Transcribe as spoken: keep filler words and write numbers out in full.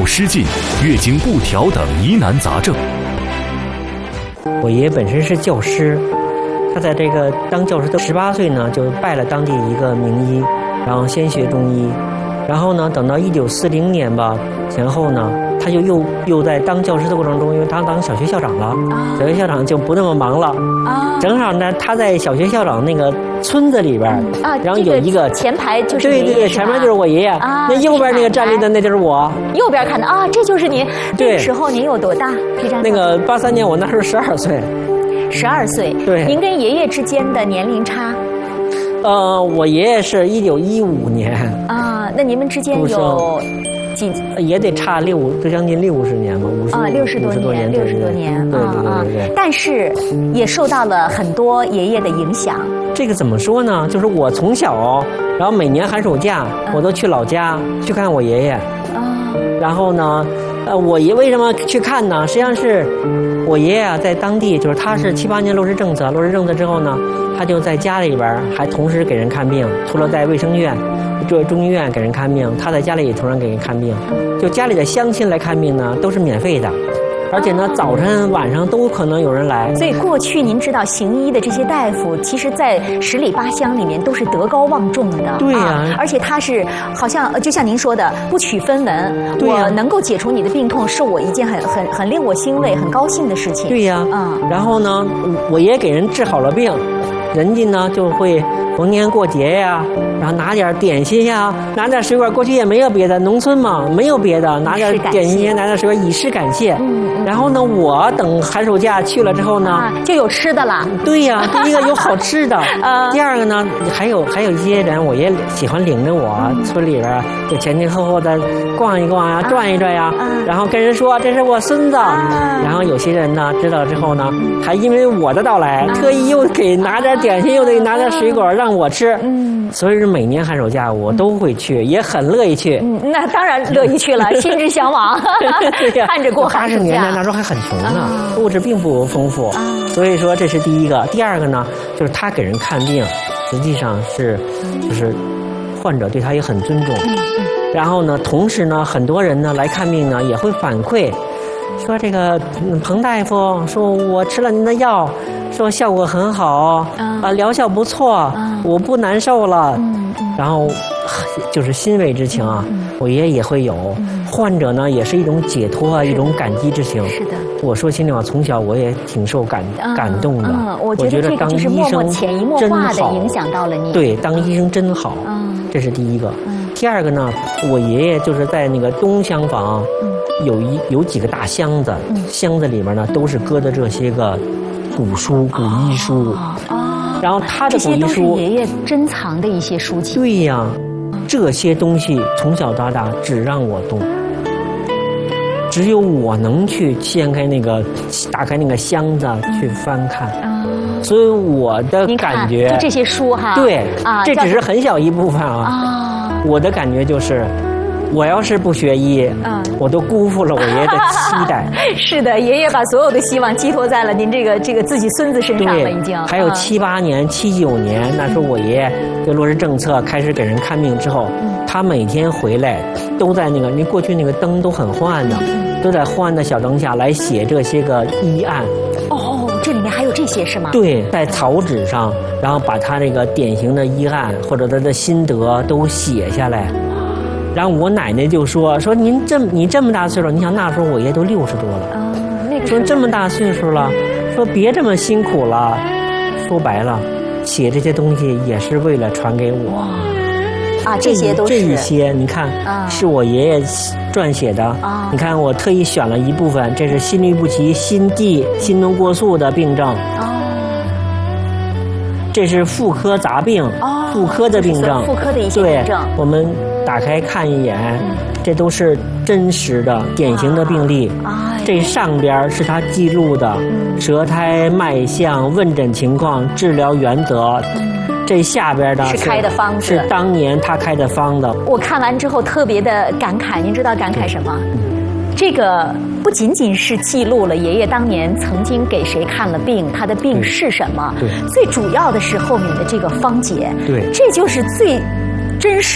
失禁、月经不调等疑难杂症。 我爷爷本身是教师，他在这个当教师的十八岁呢，就拜了当地一个名医，然后先学中医，然后呢，等到一九四零年吧前后呢，他就又又在当教师的过程中，因为他当小学校长了，啊、小学校长就不那么忙了，啊、正好呢，他在小学校长那个村子里边，嗯、啊，然后有一个、 这个、前排就是对对对，前面就是我爷爷，啊、那右边那个站立的那就是我， 右边看的啊，这就是您。那个时候您有多大？皮站那个八三年，我那时候十二岁。 十二岁， 对， 您跟爷爷之间的年龄差？ 呃，我爷爷是一九一五年啊，那你们之间有几？ 也得差六，都将近六十年吧，五十啊，六十多年，六十多年， 对对对对对。 但是也受到了很多爷爷的影响。 这个怎么说呢？就是我从小，然后每年寒暑假，我都去老家去看我爷爷。啊，然后呢？呃，我爷为什么去看呢？实际上是我爷爷啊，在当地，就是他是七八年落实政策，落实政策之后呢，他就在家里边还同时给人看病，除了在卫生院、这中医院给人看病，他在家里也同样给人看病。就家里的乡亲来看病呢，都是免费的。而且呢，早晨晚上都可能有人来。 所以过去您知道行医的这些大夫，其实在十里八乡里面都是德高望重的。 对呀、啊啊，而且他是好像就像您说的，不取分文， 对呀、 我能够解除你的病痛，是我一件很很很令我欣慰、很高兴的事情。 对呀、啊，嗯。然后呢，我也给人治好了病，人家呢就会逢年过节呀，然后拿点点心呀，拿点水果。过去也没有别的，农村嘛，没有别的，拿点点心，拿点水果以示感谢。嗯。然后呢，我等寒暑假去了之后呢， 啊、就有吃的了。 对呀、啊，第一个有好吃的，啊、第二个呢，还有还有一些人，我也喜欢领着我、嗯、村里边就前前后后的逛一逛呀、啊，转一转呀、啊，啊、然后跟人说这是我孙子。啊、然后有些人呢知道之后呢，还因为我的到来，啊、特意又给拿点点心，又得拿点水果让我吃。嗯，所以是每年寒暑假我都会去，也很乐意去。 嗯，那当然乐意去了，心之向往，看着过寒暑假。 那时候还很穷呢，物质并不丰富，所以说这是第一个。第二个呢，就是他给人看病，实际上是就是患者对他也很尊重。然后呢，同时呢，很多人呢来看病呢也会反馈，说这个彭大夫说我吃了您的药，说效果很好，啊疗效不错，我不难受了。然后就是欣慰之情啊，我爷爷也会有。患者呢，也是一种解脱啊，一种感激之情。 是的， 我说心里话，从小我也挺受感、嗯、感动的。 嗯，我觉得这个就是默默潜移默化的影响到了你。 对，当医生真好。嗯，这是第一个。嗯，第二个呢，我爷爷就是在那个东厢房，嗯，有一有几个大箱子，嗯、箱子里面呢都是搁的这些个古书、古医书。哦。哦然后他的古医书， 这些都是爷爷珍藏的一些书籍。 对呀，这些东西从小到大只让我动。只有我能去掀开那个、打开那个箱子去翻看，嗯、所以我的感觉就这些书哈， 对啊，这只是很小一部分啊。啊我的感觉就是，我要是不学医，嗯，我都辜负了我爷爷的期待。 是的，爷爷把所有的希望寄托在了您这个这个自己孙子身上了，已经。 还有七八年、七九年，那时候我爷爷就落实政策，开始给人看病之后，嗯、他每天回来都在那个，因为过去那个灯都很昏暗的。嗯都在昏暗的小灯下来写这些个医案。 哦，这里面还有这些是吗？ 对，在草纸上，然后把他这个典型的医案或者他的心得都写下来。然后我奶奶就说说您这你这么大岁数，你想那时候我爷都六十多了， 嗯、哦，那个说这么大岁数了，说别这么辛苦了。说白了，写这些东西也是为了传给我。 啊，这些都是这一些，你看，啊、是我爷爷撰写的。啊、你看，我特意选了一部分，这是心律不齐、心悸、心动过速的病症。哦，这是妇科杂病，哦、妇科的病症， 妇科的一些病症。 我们打开看一眼，嗯、这都是真实的、典型的病例。啊哎、这上边是他记录的、嗯、舌苔脉象、问诊情况、治疗原则。嗯这下边的是开的方子， 是当年他开的方子。 我看完之后特别的感慨，您知道感慨什么？这个不仅仅是记录了爷爷当年曾经给谁看了病，他的病是什么，最主要的是后面的这个方解， 对， 这就是最真实。